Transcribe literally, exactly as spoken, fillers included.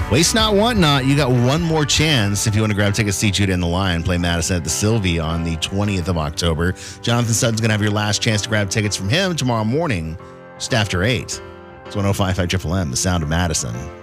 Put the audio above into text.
Waste not, want not. You got one more chance if you want to grab tickets to see Judah and the Lion play Madison at the Sylvie on the twentieth of October. Jonathan Sutton's going to have your last chance to grab tickets from him tomorrow morning, just after eight. It's one oh five point five Triple M, the sound of Madison.